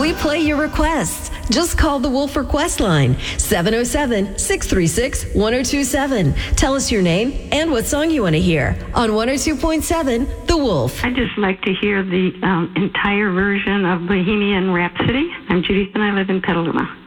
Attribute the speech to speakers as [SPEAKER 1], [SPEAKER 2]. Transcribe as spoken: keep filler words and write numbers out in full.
[SPEAKER 1] We play your requests. Just call the Wolf Request line, seven oh seven, six three six, one oh two seven. Tell us your name and what song you want to hear on one oh two point seven The Wolf.
[SPEAKER 2] I'd just like to hear the um, entire version of Bohemian Rhapsody. I'm Judith and I live in Petaluma.